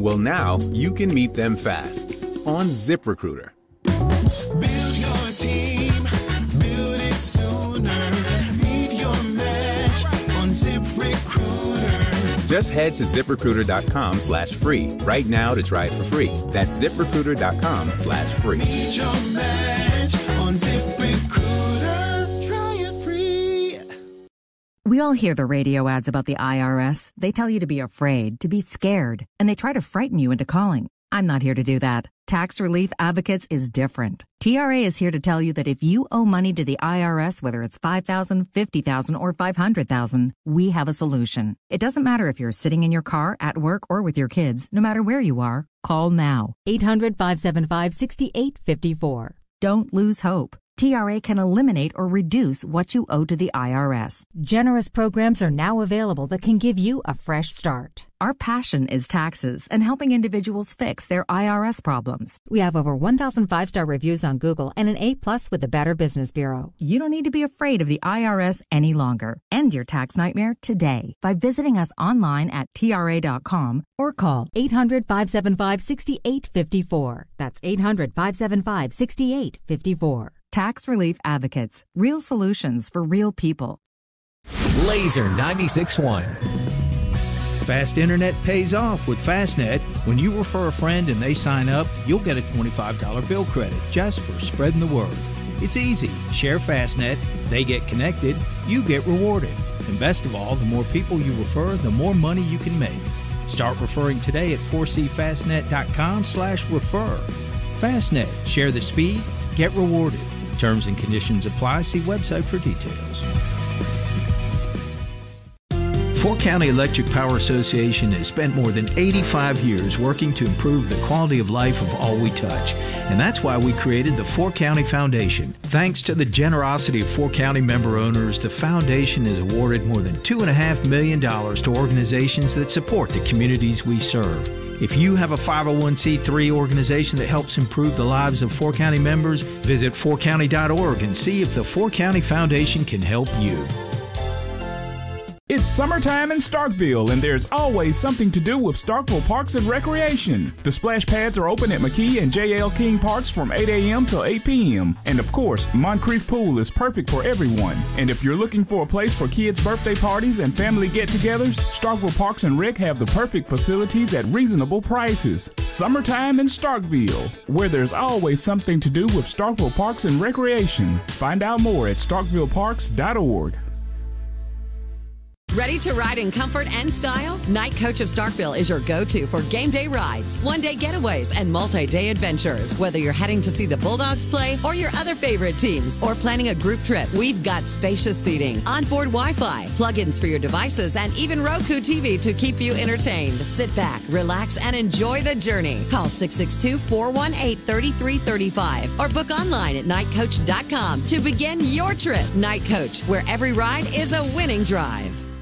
Well, now you can meet them fast on ZipRecruiter. Build your team, build it sooner. Meet your match on ZipRecruiter. Just head to ZipRecruiter.com/free right now to try it for free. That's ZipRecruiter.com/free. Meet your match on ZipRecruiter. Try it free. We all hear the radio ads about the IRS. They tell you to be afraid, to be scared, and they try to frighten you into calling. I'm not here to do that. Tax Relief Advocates is different. TRA is here to tell you that if you owe money to the IRS, whether it's $5,000, $50,000, or $500,000, we have a solution. It doesn't matter if you're sitting in your car, at work, or with your kids. No matter where you are, call now. 800-575-6854. Don't lose hope. TRA can eliminate or reduce what you owe to the IRS. Generous programs are now available that can give you a fresh start. Our passion is taxes and helping individuals fix their IRS problems. We have over 1,000 5-star reviews on Google and an A+ with the Better Business Bureau. You don't need to be afraid of the IRS any longer. End your tax nightmare today by visiting us online at TRA.com or call 800-575-6854. That's 800-575-6854. Tax Relief Advocates. Real solutions for real people. Laser 96.1. Fast internet pays off with Fastnet. When you refer a friend and they sign up, you'll get a $25 bill credit just for spreading the word. It's easy. Share Fastnet, they get connected, you get rewarded. And best of all, the more people you refer, the more money you can make. Start referring today at 4cfastnet.com/refer. Fastnet. Share the speed, get rewarded. Terms and conditions apply. See website for details. Fort County Electric Power Association has spent more than 85 years working to improve the quality of life of all we touch. And that's why we created the Fort County Foundation. Thanks to the generosity of Fort County member owners, the foundation has awarded more than $2.5 million to organizations that support the communities we serve. If you have a 501c3 organization that helps improve the lives of Fort County members, visit fortcounty.org and see if the Fort County Foundation can help you. It's summertime in Starkville, and there's always something to do with Starkville Parks and Recreation. The splash pads are open at McKee and J.L. King Parks from 8 a.m. till 8 p.m. And of course, Moncrief Pool is perfect for everyone. And if you're looking for a place for kids' birthday parties and family get-togethers, Starkville Parks and Rec have the perfect facilities at reasonable prices. Summertime in Starkville, where there's always something to do with Starkville Parks and Recreation. Find out more at starkvilleparks.org. Ready to ride in comfort and style? Night Coach of Starkville is your go-to for game day rides, one-day getaways, and multi-day adventures. Whether you're heading to see the Bulldogs play or your other favorite teams or planning a group trip, we've got spacious seating, onboard Wi-Fi, plug-ins for your devices, and even Roku TV to keep you entertained. Sit back, relax, and enjoy the journey. Call 662-418-3335 or book online at nightcoach.com to begin your trip. Night Coach, where every ride is a winning drive.